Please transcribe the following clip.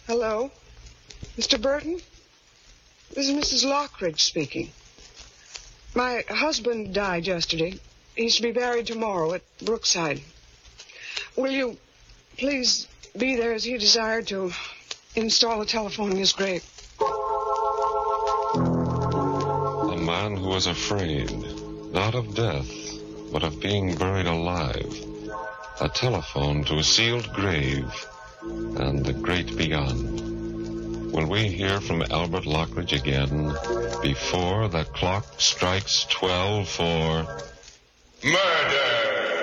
Hello? Mr. Burton? This is Mrs. Lockridge speaking. My husband died yesterday. He's to be buried tomorrow at Brookside. Will you please be there as he desired to install a telephone in his grave? A man who was afraid, not of death, but of being buried alive. A telephone to a sealed grave and the great beyond. Will we hear from Albert Lockridge again before the clock strikes 12 for Murder?